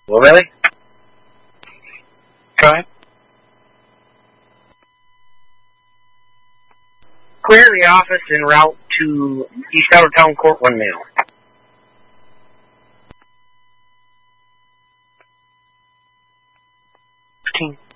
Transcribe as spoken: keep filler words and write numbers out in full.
Well, really? Go ahead. Clear the office en route to East Outer Town Court, one mail. fifteen.